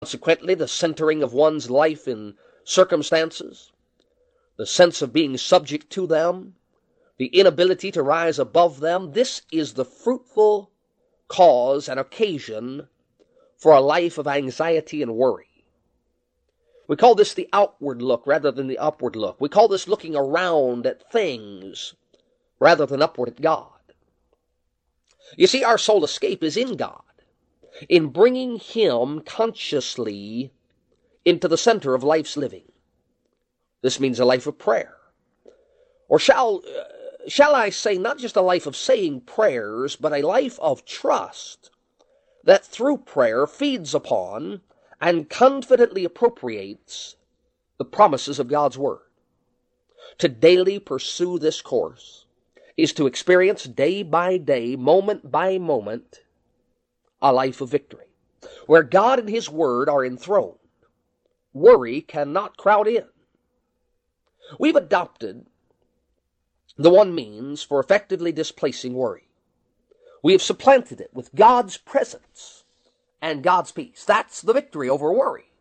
Consequently, the centering of one's life in circumstances, the sense of being subject to them, the inability to rise above them, this is the fruitful cause and occasion for a life of anxiety and worry. We call this the outward look rather than the upward look. We call this looking around at things rather than upward at God. You see, our sole escape is in God, in bringing Him consciously into the center of life's living. This means a life of prayer. Or shall I say, not just a life of saying prayers, but a life of trust that through prayer feeds upon and confidently appropriates the promises of God's Word. To daily pursue this course is to experience day by day, moment by moment, a life of victory, where God and His Word are enthroned. Worry cannot crowd in. We've adopted the one means for effectively displacing worry. We have supplanted it with God's presence and God's peace. That's the victory over worry.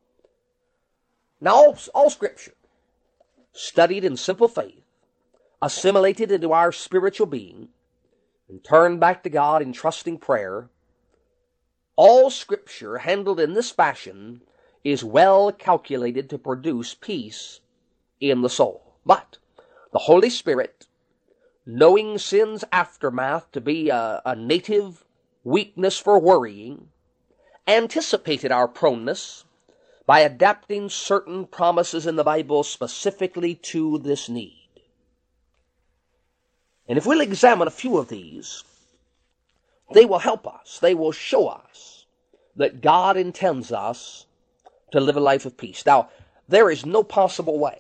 Now, all Scripture, studied in simple faith, assimilated into our spiritual being, and turned back to God in trusting prayer, all Scripture handled in this fashion is well calculated to produce peace in the soul. But the Holy Spirit, knowing sin's aftermath to be a native weakness for worrying, anticipated our proneness by adapting certain promises in the Bible specifically to this need. And if we'll examine a few of these, they will help us. They will show us that God intends us to live a life of peace. Now, there is no possible way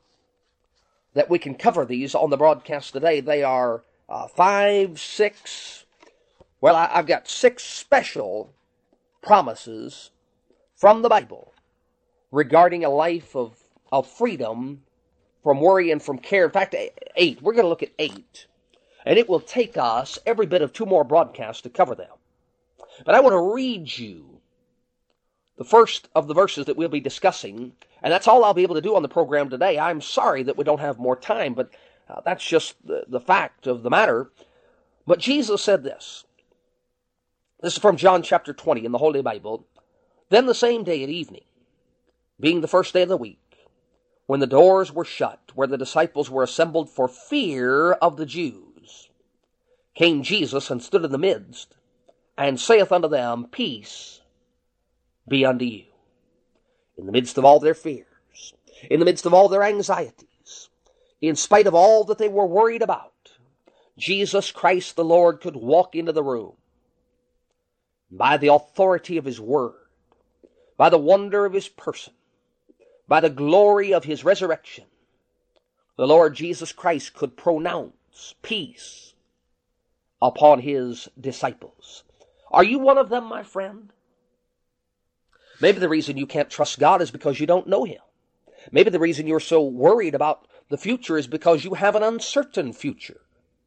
that we can cover these on the broadcast today. They are 5, 6, well, I've got 6 special promises from the Bible regarding a life of freedom from worry and from care. In fact, 8. We're going to look at 8. And it will take us every bit of 2 more broadcasts to cover them. But I want to read you the first of the verses that we'll be discussing, and that's all I'll be able to do on the program today. I'm sorry that we don't have more time, but that's just the fact of the matter. But Jesus said this. This is from John chapter 20 in the Holy Bible. Then the same day at evening, being the first day of the week, when the doors were shut, where the disciples were assembled for fear of the Jews, came Jesus and stood in the midst, and saith unto them, Peace be unto you. In the midst of all their fears, in the midst of all their anxieties, in spite of all that they were worried about, Jesus Christ the Lord could walk into the room. By the authority of His Word, by the wonder of His person, by the glory of His resurrection, the Lord Jesus Christ could pronounce peace upon His disciples. Are you one of them, my friend? Maybe the reason you can't trust God is because you don't know Him. Maybe the reason you're so worried about the future is because you have an uncertain future.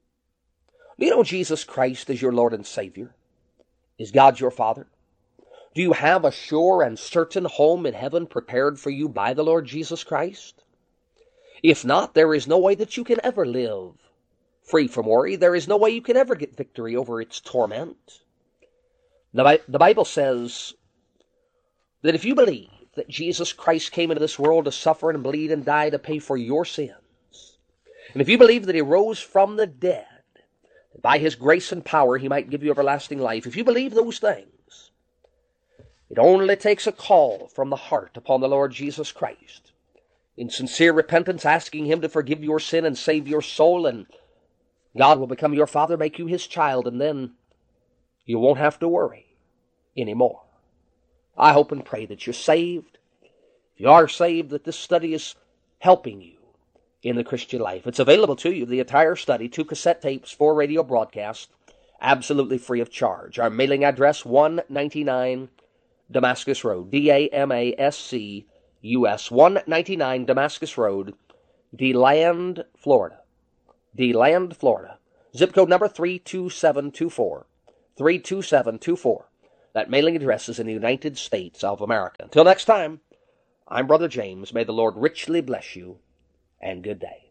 Do you know Jesus Christ as your Lord and Savior? Is God your Father? Do you have a sure and certain home in heaven prepared for you by the Lord Jesus Christ? If not, there is no way that you can ever live free from worry. There is no way you can ever get victory over its torment. The Bible says that if you believe that Jesus Christ came into this world to suffer and bleed and die to pay for your sins, and if you believe that He rose from the dead, that by His grace and power He might give you everlasting life, if you believe those things, it only takes a call from the heart upon the Lord Jesus Christ, in sincere repentance, asking Him to forgive your sin and save your soul, and God will become your Father, make you His child, and then you won't have to worry anymore. I hope and pray that you're saved. If you are saved, that this study is helping you in the Christian life. It's available to you, the entire study, 2 cassette tapes, 4 radio broadcasts, absolutely free of charge. Our mailing address, 199 Damascus Road, Damascus, 199 Damascus Road, DeLand, Florida. DeLand, Florida. Zip code number 32724. 32724. That mailing address is in the United States of America. Until next time, I'm Brother James. May the Lord richly bless you, and good day.